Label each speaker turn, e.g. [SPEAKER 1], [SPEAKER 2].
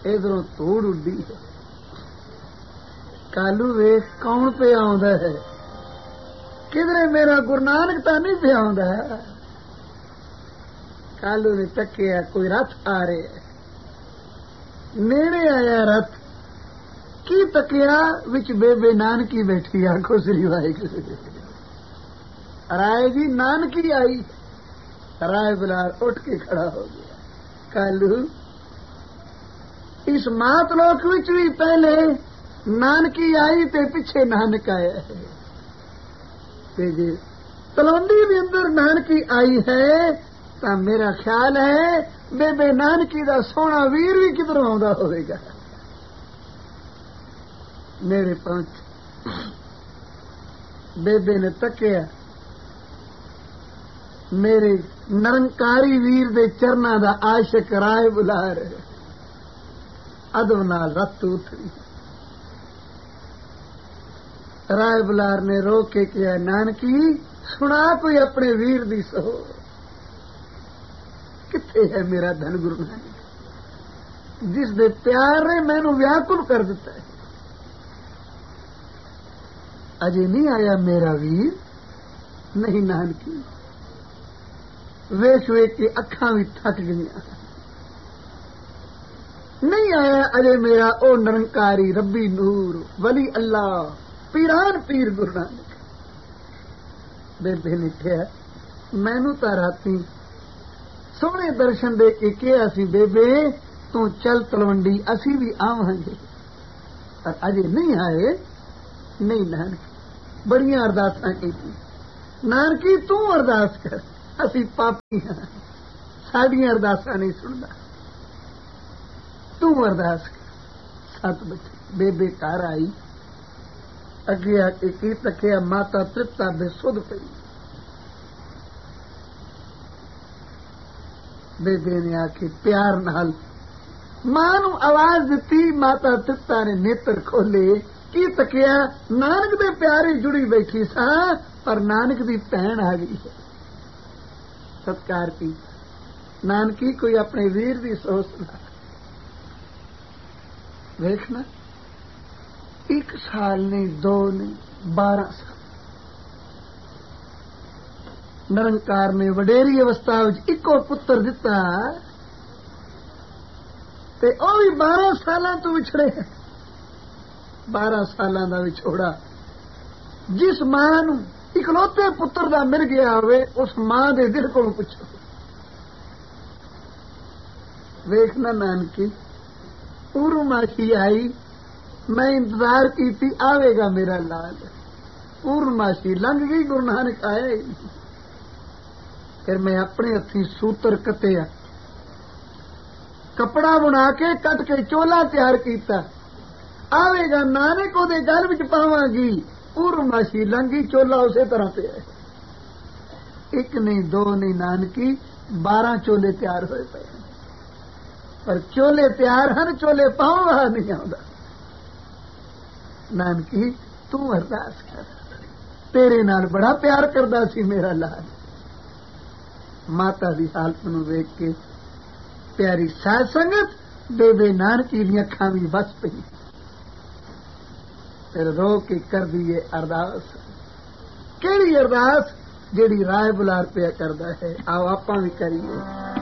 [SPEAKER 1] ادھروں توڑ اڈی ہے. کالو ویخ کون پہ آندا ہے, کدھرے میرا گرو نانک تا نہیں پہ آندا ہے. کالو نے تکیا, کوئی رتھ آ رہے ہے. نیڑے آیا رتھ, کی تکیا وچ بے نانکی بیٹھی. آخو سری واحگرو. رائے جی نانکی آئی. رائے بلال اٹھ کے کھڑا ہو گیا. کالو اس مات لوک وچ بھی پہلے نانکی آئی تے پیچھے نانک آیا ہے. جی تلوندی بھی اندر نانکی آئی ہے تو میرا خیال ہے بے نانکی دا سونا ویر بھی کدھروں آندا ہوئے گا. میرے پہنچ بے نے تکیا, میرے نرنکاری ویر دے چرنا دا عاشق رائے بلار ادب نال رت اٹھی. رائے بلار نے رو کے کیا, نانکی سنا کوئی اپنے ویر دی سو. کتنے ہے میرا دھن گرو نانک جس دے پیار نے مینوں ویاکل کر دیتا ہے. اجے نہیں آیا میرا ویر. نہیں نانکی, ویخ ویخ کے اکھاں بھی تھک گئی. نہیں آیا اجے میرا او نرنکاری ربی نور ولی اللہ پیران پیر گرو نانک. بے نے کہا, مینوں تا راتی سونے درشن دے کے کہا سی بے تو چل تلوڈی اسی بھی آواں گے, پر اجے نہیں آئے. نہیں نانکی, بڑیاں ارداساں کیتیں. نانکی تو ارداس کر, اسی پاپی ہاں, ساڈیاں ارداساں نہیں سندا. تو ارداس کر. 7 بجے بے گھر آئی. اگے آ کے کی تکیا, ماتا ترپتا بے سدھ پئی. بے نے آ کے پیار نال ماں نو آواز دیتی. ماتا ترپتا نے نیتر کھولے. کی تکیا, نانک دے پیاری جڑی بیٹھی سا, پر نانک دی بہن آ گئی ہے. ستکار کی. نانکی کوئی اپنے ویر دی سوچ نہ ویکھنا. 1 سال نہیں, 2 نہیں, 12 سال. نرنکار نے وڈیری اوستھا وچ اکو پتر دتا تے او بھی 12 سالاں تو وچھڑے. 12 سالاں دا وچھوڑا جس ماں نو اکلوتے پتر دا مل گیا ہوئے, اس ماں دے دل کو پوچھو. ویکھنا نانکی, پورماشی آئی, میں انتظار کی آوے گا میرا لال. پورماشی لنگ گئی, گرو نانک آیا ہی نہیں. پھر میں اپنے ہاتھی سوتر کتیا, کپڑا بنا کے کٹ کے چولا تیار کیتا. آوے گا نانک وہ گل وچ پاواں گی. پورماشی لنگی, چولا اسی طرح پہ ہے. 1 نہیں 2 نہیں نانکی, 12 چولے تیار ہوئے پے. پر چولے تیار ہیں, چولے پاؤں والا نہیں آتا. نانکی تو ارداس کر, تیرے نال بڑا پیار کردا سی میرا لال. ماتا دی حالت نو ویکھ کے پیاری ساد سنگت بے نانکی دی اکھاں وی بس پئی. پھر رو کے کر دیے ارداس. کیڑی ارداس؟ جیڑی رائے بلار پہ کردا ہے. آؤ آپاں بھی کریے.